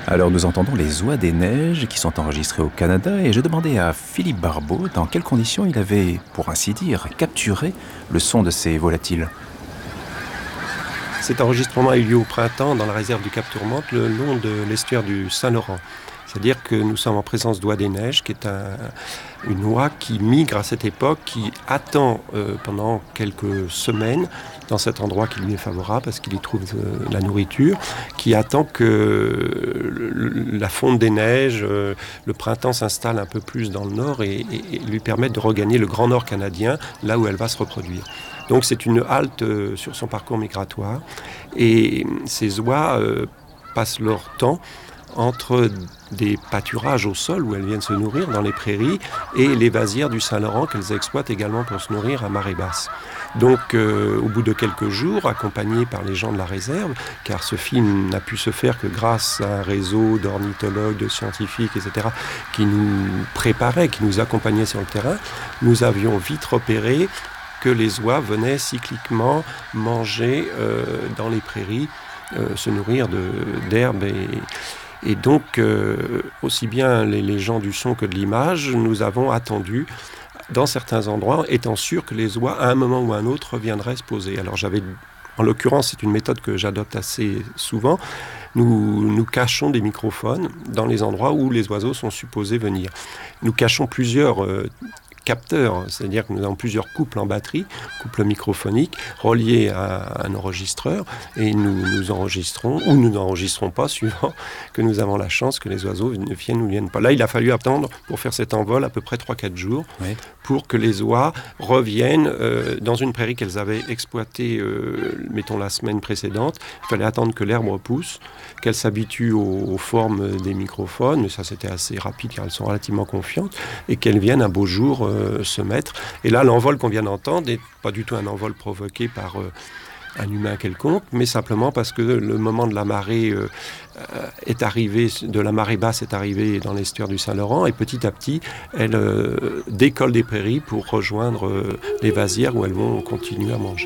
Alors nous entendons les oies des neiges qui sont enregistrées au Canada et je demandais à Philippe Barbeau dans quelles conditions il avait, pour ainsi dire, capturé le son de ces volatiles. Cet enregistrement a eu lieu au printemps dans la réserve du Cap-Tourmente, le long de l'estuaire du Saint-Laurent. C'est-à-dire que nous sommes en présence d'oies des neiges, qui est une oie qui migre à cette époque, qui attend pendant quelques semaines dans cet endroit qui lui est favorable parce qu'il y trouve la nourriture, qui attend que la fonte des neiges, le printemps s'installe un peu plus dans le nord et lui permette de regagner le grand nord canadien, là où elle va se reproduire. Donc c'est une halte sur son parcours migratoire et ces oies passent leur temps entre des pâturages au sol où elles viennent se nourrir dans les prairies et les vasières du Saint-Laurent qu'elles exploitent également pour se nourrir à marée basse. Donc au bout de quelques jours, accompagnés par les gens de la réserve, car ce film n'a pu se faire que grâce à un réseau d'ornithologues, de scientifiques, etc., qui nous préparaient, qui nous accompagnaient sur le terrain, nous avions vite repéré que les oies venaient cycliquement manger dans les prairies, se nourrir d'herbes et donc, aussi bien les gens du son que de l'image, nous avons attendu dans certains endroits, étant sûr que les oies, à un moment ou à un autre, reviendraient se poser. Alors en l'occurrence, c'est une méthode que j'adopte assez souvent, nous cachons des microphones dans les endroits où les oiseaux sont supposés venir. Nous cachons plusieurs capteurs, c'est-à-dire que nous avons plusieurs couples en batterie, couples microphoniques reliés à un enregistreur et nous enregistrons ou nous n'enregistrons pas suivant que nous avons la chance que les oiseaux ne viennent ou viennent pas. Là, il a fallu attendre pour faire cet envol à peu près 3-4 jours pour que les oies reviennent dans une prairie qu'elles avaient exploitée, mettons la semaine précédente. Il fallait attendre que l'herbe repousse, qu'elles s'habituent aux formes des microphones, mais ça c'était assez rapide car elles sont relativement confiantes, et qu'elles viennent un beau jour se mettre. Et là, l'envol qu'on vient d'entendre n'est pas du tout un envol provoqué par un humain quelconque, mais simplement parce que le moment de la marée est arrivé, de la marée basse est arrivé dans l'estuaire du Saint-Laurent, et petit à petit, elles décollent des prairies pour rejoindre les vasières où elles vont continuer à manger.